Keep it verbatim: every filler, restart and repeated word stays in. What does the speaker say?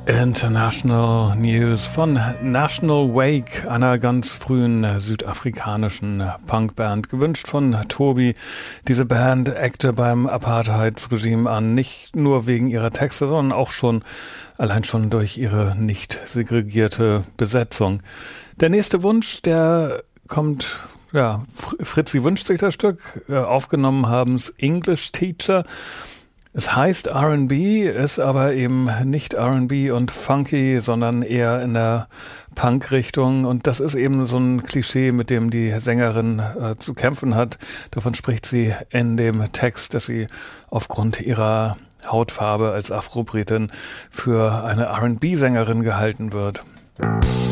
International News von National Wake, einer ganz frühen südafrikanischen Punkband, gewünscht von Tobi. Diese Band eckte beim Apartheidsregime an, nicht nur wegen ihrer Texte, sondern auch schon allein schon durch ihre nicht segregierte Besetzung. Der nächste Wunsch, der kommt, ja, Fritzi wünscht sich das Stück, aufgenommen haben's English Teacher. Es heißt R and B, ist aber eben nicht R and B und funky, sondern eher in der Punk-Richtung. Und das ist eben so ein Klischee, mit dem die Sängerin äh, zu kämpfen hat. Davon spricht sie in dem Text, dass sie aufgrund ihrer Hautfarbe als Afro-Britin für eine R and B-Sängerin gehalten wird.